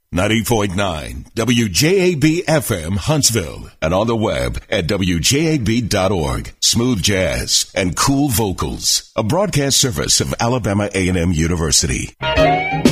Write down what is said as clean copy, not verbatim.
90.9 WJAB FM Huntsville and on the web at WJAB.org. Smooth jazz and cool vocals. A broadcast service of Alabama A&M University.